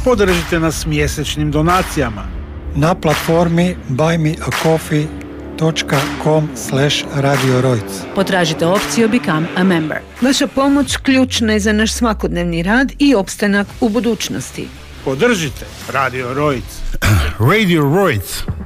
Podržite nas mjesečnim donacijama na platformi buymeacoffee.com/Radio Rojc. Potražite opciju Become a Member. Vaša pomoć ključna je za naš svakodnevni rad i opstanak u budućnosti. Podržite Radio Rojc. Radio Rojc.